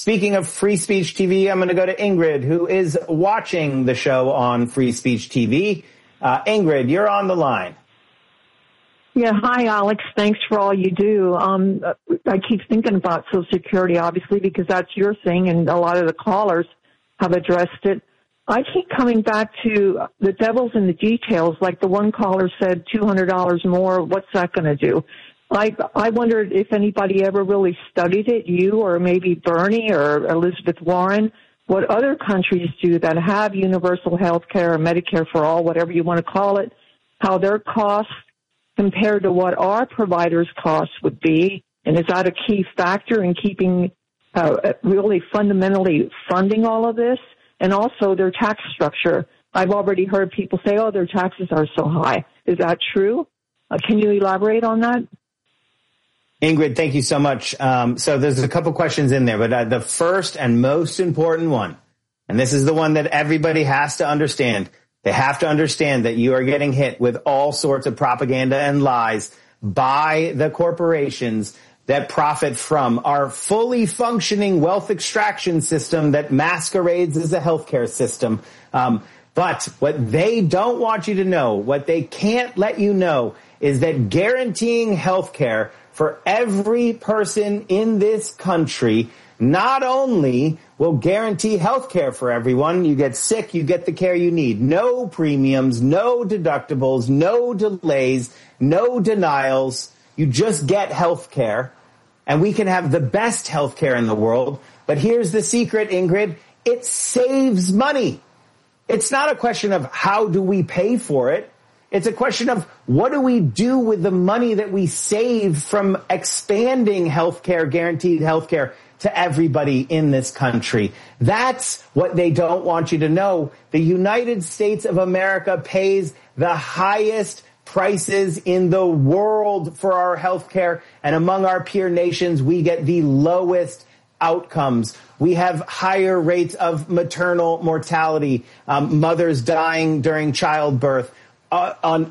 speaking of Free Speech TV, I'm going to go to Ingrid, who is watching the show on Free Speech TV. Ingrid, you're on the line. Yeah, hi, Alex. Thanks for all you do. I keep thinking about Social Security, obviously, because that's your thing, and a lot of the callers have addressed it. I keep coming back to the devil's in the details, like the one caller said, $200 more, what's that going to do? I wondered if anybody ever really studied it, you or maybe Bernie or Elizabeth Warren, what other countries do that have universal health care or Medicare for all, whatever you want to call it, how their costs compared to what our providers' costs would be, and is that a key factor in keeping really fundamentally funding all of this? And also their tax structure. I've already heard people say, oh, their taxes are so high. Is that true? Can you elaborate on that? Ingrid, thank you so much. So there's a couple questions in there, but the first and most important one, and this is the one that everybody has to understand, they have to understand that you are getting hit with all sorts of propaganda and lies by the corporations that profit from our fully functioning wealth extraction system that masquerades as a healthcare system. But what they don't want you to know, what they can't let you know, is that guaranteeing healthcare for every person in this country not only will guarantee health care for everyone, you get sick, you get the care you need. No premiums, no deductibles, no delays, no denials. You just get health care, and we can have the best health care in the world. But here's the secret, Ingrid. It saves money. It's not a question of how do we pay for it. It's a question of what do we do with the money that we save from expanding healthcare, guaranteed healthcare to everybody in this country. That's what they don't want you to know. The United States of America pays the highest prices in the world for our healthcare, and among our peer nations, we get the lowest outcomes. We have higher rates of maternal mortality, mothers dying during childbirth. On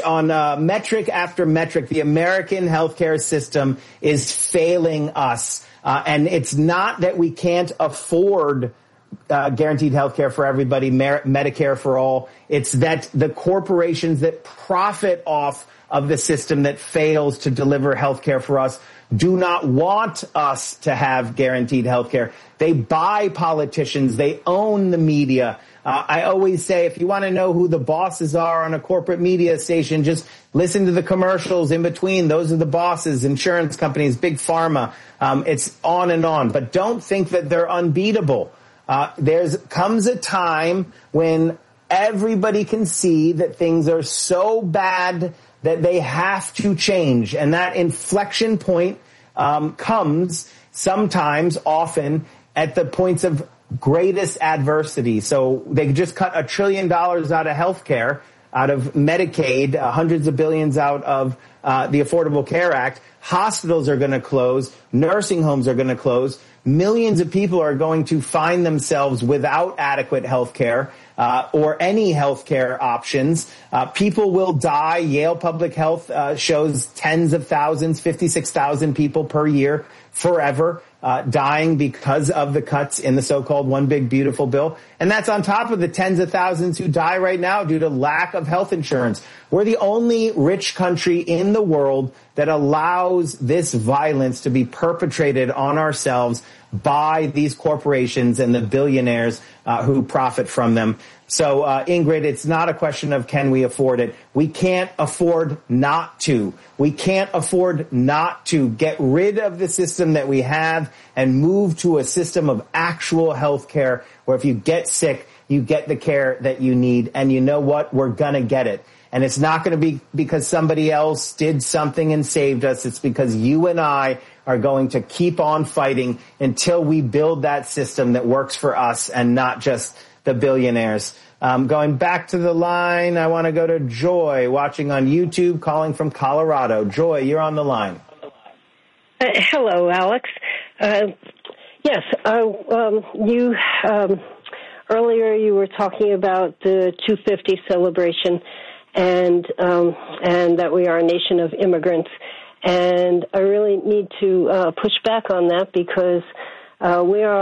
metric after metric, the American healthcare system is failing us. And it's not that we can't afford guaranteed healthcare for everybody, Medicare for all. It's that the corporations that profit off of the system that fails to deliver healthcare for us do not want us to have guaranteed healthcare. They buy politicians. They own the media. I always say, if you want to know who the bosses are on a corporate media station, just listen to the commercials in between. Those are the bosses, insurance companies, big pharma. It's on and on. But don't think that they're unbeatable. Comes a time when everybody can see that things are so bad that they have to change. And that inflection point comes sometimes, often, at the points of greatest adversity. So they just cut $1 trillion out of healthcare, out of Medicaid, hundreds of billions out of the Affordable Care Act. Hospitals are going to close. Nursing homes are going to close. Millions of people are going to find themselves without adequate health care or any health care options. People will die. Yale Public Health shows tens of thousands, 56,000 people per year forever dying because of the cuts in the so-called One Big Beautiful Bill. And that's on top of the tens of thousands who die right now due to lack of health insurance. We're the only rich country in the world that allows this violence to be perpetrated on ourselves by these corporations and the billionaires who profit from them. So, Ingrid, it's not a question of can we afford it. We can't afford not to. We can't afford not to get rid of the system that we have and move to a system of actual health care where if you get sick, you get the care that you need. And you know what? We're going to get it. And it's not going to be because somebody else did something and saved us. It's because you and I are going to keep on fighting until we build that system that works for us and not just the billionaires. Going back to the line, I want to go to Joy, watching on YouTube, calling from Colorado. Joy, you're on the line. Hello, Alex. Yes, you earlier you were talking about the 250 celebration and that we are a nation of immigrants. And I really need to push back on that because we are